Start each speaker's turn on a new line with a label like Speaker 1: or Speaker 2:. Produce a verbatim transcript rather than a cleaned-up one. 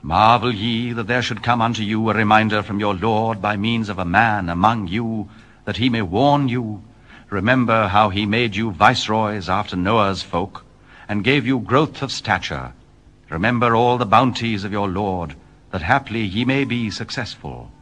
Speaker 1: Marvel ye that there should come unto you a reminder from your Lord by means of a man among you, that he may warn you. Remember how he made you viceroys after Noah's folk, and gave you growth of stature. Remember all the bounties of your Lord, that haply ye may be successful.